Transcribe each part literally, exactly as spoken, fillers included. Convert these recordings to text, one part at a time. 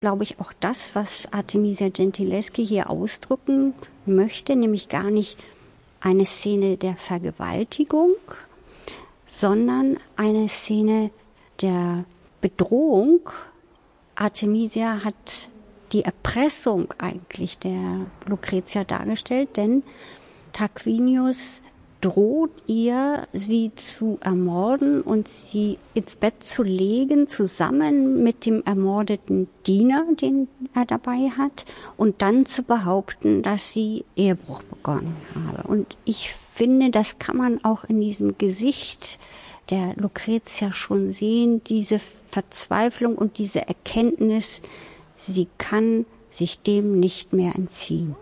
glaube ich, auch das, was Artemisia Gentileschi hier ausdrücken möchte, nämlich gar nicht eine Szene der Vergewaltigung, sondern eine Szene der Bedrohung. Artemisia hat die Erpressung eigentlich der Lucretia dargestellt, denn Tarquinius droht ihr, sie zu ermorden und sie ins Bett zu legen, zusammen mit dem ermordeten Diener, den er dabei hat, und dann zu behaupten, dass sie Ehebruch begonnen habe. Und ich finde, das kann man auch in diesem Gesicht der Lucretia schon sehen, diese Verzweiflung und diese Erkenntnis, sie kann sich dem nicht mehr entziehen.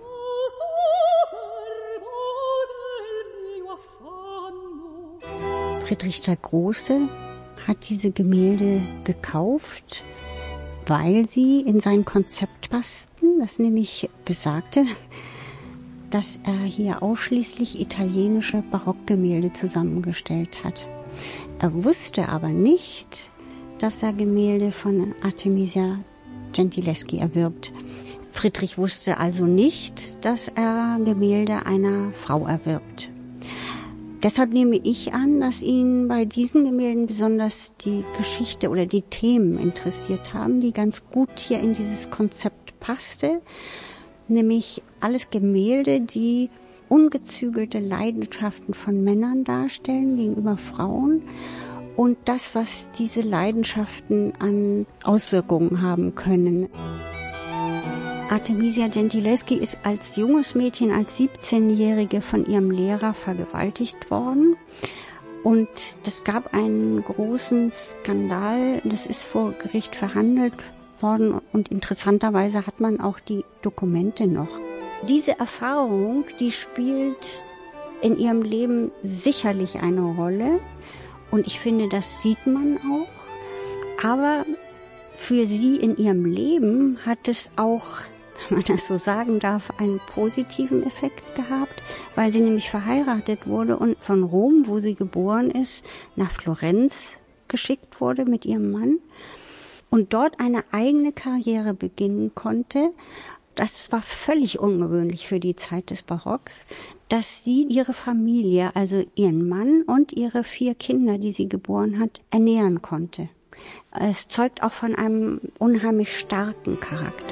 Friedrich der Große hat diese Gemälde gekauft, weil sie in sein Konzept passten, das nämlich besagte, dass er hier ausschließlich italienische Barockgemälde zusammengestellt hat. Er wusste aber nicht, dass er Gemälde von Artemisia Gentileschi erwirbt. Friedrich wusste also nicht, dass er Gemälde einer Frau erwirbt. Deshalb nehme ich an, dass ihn bei diesen Gemälden besonders die Geschichte oder die Themen interessiert haben, die ganz gut hier in dieses Konzept passte, nämlich alles Gemälde, die ungezügelte Leidenschaften von Männern darstellen gegenüber Frauen und das, was diese Leidenschaften an Auswirkungen haben können. Artemisia Gentileschi ist als junges Mädchen, als siebzehnjährige von ihrem Lehrer vergewaltigt worden. Und es gab einen großen Skandal, das ist vor Gericht verhandelt worden und interessanterweise hat man auch die Dokumente noch. Diese Erfahrung, die spielt in ihrem Leben sicherlich eine Rolle und ich finde, das sieht man auch. Aber für sie in ihrem Leben hat es auch, wenn man das so sagen darf, einen positiven Effekt gehabt, weil sie nämlich verheiratet wurde und von Rom, wo sie geboren ist, nach Florenz geschickt wurde mit ihrem Mann und dort eine eigene Karriere beginnen konnte. Das war völlig ungewöhnlich für die Zeit des Barocks, dass sie ihre Familie, also ihren Mann und ihre vier Kinder, die sie geboren hat, ernähren konnte. Es zeugt auch von einem unheimlich starken Charakter.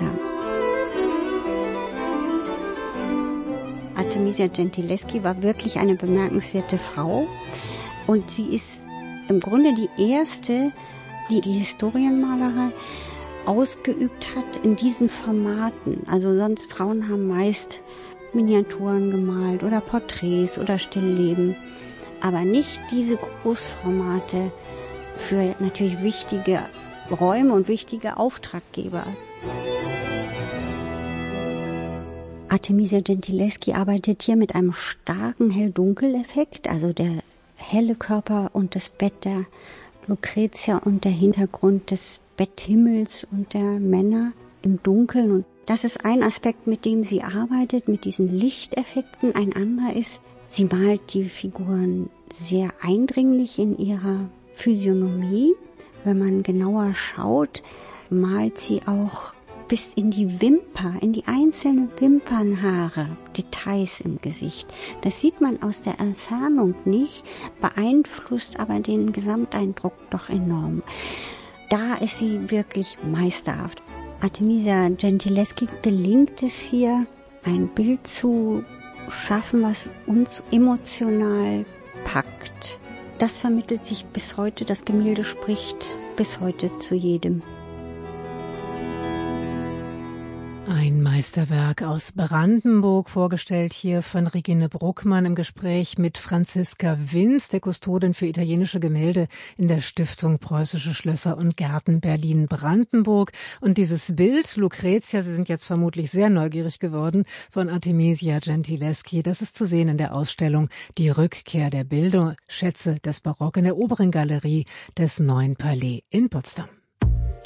Artemisia Gentileschi war wirklich eine bemerkenswerte Frau und sie ist im Grunde die erste, die die Historienmalerei ausgeübt hat in diesen Formaten. Also sonst Frauen haben meist Miniaturen gemalt oder Porträts oder Stillleben, aber nicht diese Großformate für natürlich wichtige Räume und wichtige Auftraggeber. Artemisia Gentileschi arbeitet hier mit einem starken Hell-Dunkel-Effekt, also der helle Körper und das Bett der Lucretia und der Hintergrund des Betthimmels und der Männer im Dunkeln. Und das ist ein Aspekt, mit dem sie arbeitet, mit diesen Lichteffekten. Ein anderer ist, sie malt die Figuren sehr eindringlich in ihrer Physiognomie. Wenn man genauer schaut, malt sie auch bis in die Wimper, in die einzelnen Wimpernhaare, Details im Gesicht. Das sieht man aus der Entfernung nicht, beeinflusst aber den Gesamteindruck doch enorm. Da ist sie wirklich meisterhaft. Artemisia Gentileschi gelingt es hier, ein Bild zu schaffen, was uns emotional packt. Das vermittelt sich bis heute, das Gemälde spricht bis heute zu jedem. Ein Meisterwerk aus Brandenburg, vorgestellt hier von Regine Bruckmann im Gespräch mit Franziska Winz, der Kustodin für italienische Gemälde in der Stiftung Preußische Schlösser und Gärten Berlin-Brandenburg. Und dieses Bild, Lucretia, Sie sind jetzt vermutlich sehr neugierig geworden, von Artemisia Gentileschi, das ist zu sehen in der Ausstellung Die Rückkehr der Bilder, Schätze des Barock in der oberen Galerie des Neuen Palais in Potsdam.